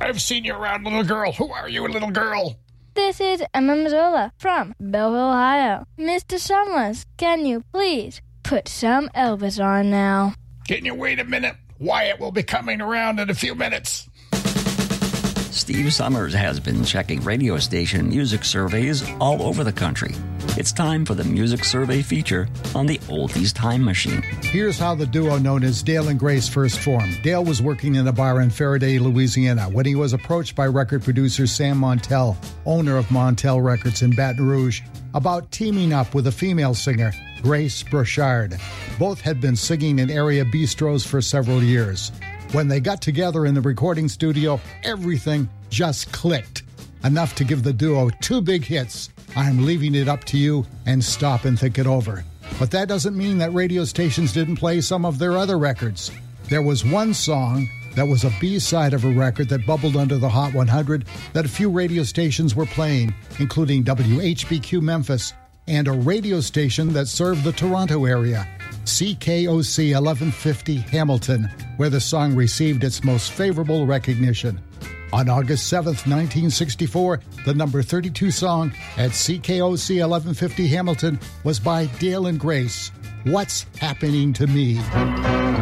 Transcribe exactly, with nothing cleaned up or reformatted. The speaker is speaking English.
I've seen you around, little girl. Who are you, little girl? This is Emma Mazzola from Belleville, Ohio. Mister Summers, can you please put some Elvis on now? Can you wait a minute? Wyatt will be coming around in a few minutes. Steve Summers has been checking radio station music surveys all over the country. It's time for the Music Survey feature on the Oldies Time Machine. Here's how the duo known as Dale and Grace first formed. Dale was working in a bar in Faraday, Louisiana, when he was approached by record producer Sam Montel, owner of Montel Records in Baton Rouge, about teaming up with a female singer, Grace Brochard. Both had been singing in area bistros for several years. When they got together in the recording studio, everything just clicked. Enough to give the duo two big hits, I'm Leaving It Up to You and Stop and Think It Over. But that doesn't mean that radio stations didn't play some of their other records. There was one song that was a B-side of a record that bubbled under the Hot one hundred that a few radio stations were playing, including W H B Q Memphis and a radio station that served the Toronto area, C K O C eleven fifty Hamilton, where the song received its most favorable recognition. On August seventh, nineteen sixty-four, the number thirty-two song at C K O C eleven fifty Hamilton was by Dale and Grace, What's Happening to Me?